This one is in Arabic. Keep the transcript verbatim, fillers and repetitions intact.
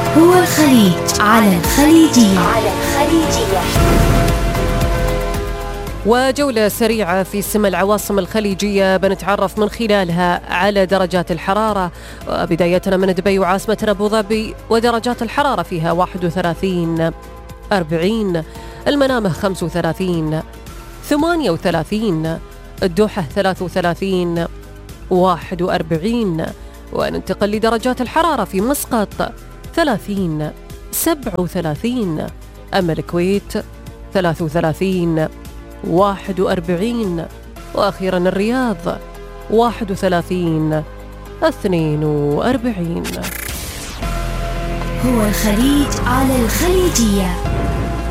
هو الخليج على الخليجية. وجولة سريعة في سما العواصم الخليجية بنتعرف من خلالها على درجات الحرارة، بدايتنا من دبي وعاصمتنا أبو ظبي، ودرجات الحرارة فيها واحد وثلاثين أربعين، المنامة خمسة وثلاثين ثمانية وثلاثين، الدوحة ثلاثة وثلاثين واحد وأربعين، وننتقل لدرجات الحرارة في مسقط ثلاثين سبعة وثلاثين، أما الكويت ثلاثة وثلاثين واحد وأربعين، وأخيرا الرياض واحد وثلاثين اثنين وأربعين. هو الخليج على الخليجية.